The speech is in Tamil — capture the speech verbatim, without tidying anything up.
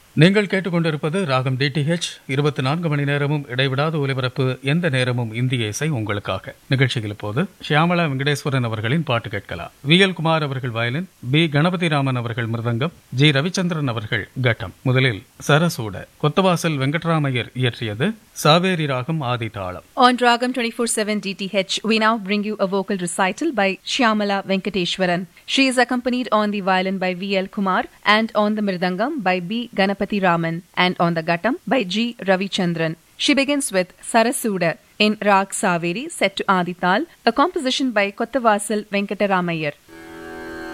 நீங்கள் கேட்டுக்கொண்டிருப்பது ராகம் டிடிஹெச் இருபத்தி நான்கு மணி நேரமும் இடைவிடாத ஒலிபரப்பு, எந்த நேரமும் இந்திய இசை உங்களுக்காக. நிகழ்ச்சியில் இப்போது ஷியாமளா வெங்கடேஸ்வரன் அவர்களின் பாட்டு கேட்கலாம். வி எல் குமார் அவர்கள் வயலின், பி கணபதிராமன் அவர்கள் மிருதங்கம், ஜி ரவிச்சந்திரன் அவர்கள் கட்டம். முதலில் சரசூட, கொத்தவாசல் வெங்கட்ராமையர் இயற்றியது. சாவேரி ராகம் ஆதி தாளம். On Ragam twenty-four seven D T H, we now bring you a vocal recital by Shyamala Venkateshwaran. She is accompanied on the violin by V L Kumar and on the mridangam by B Ganapati Raman and on the gattam by G Ravichandran. She begins with Sarasuda in Rag Saveri set to Adital, a composition by Kottavasal Venkataramayar.